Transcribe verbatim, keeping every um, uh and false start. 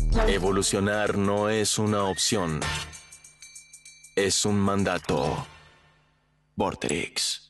Evolucionar no es una opción. Es un mandato. Vorterix.